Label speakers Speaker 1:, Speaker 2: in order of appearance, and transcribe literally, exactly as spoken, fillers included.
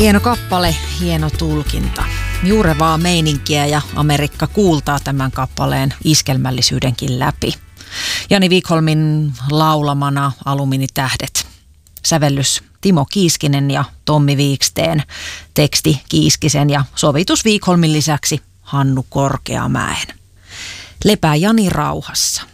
Speaker 1: Hieno kappale, hieno tulkinta. Juurevaa meininkiä ja Amerikka kuultaa tämän kappaleen iskelmällisyydenkin läpi. Jani Wikholmin laulamana Alumiinitähdet. Sävellys Timo Kiiskinen ja Tommi Viiksteen. Teksti Kiiskisen ja sovitus Wikholmin lisäksi Hannu Korkeamäen. Lepää Jani rauhassa.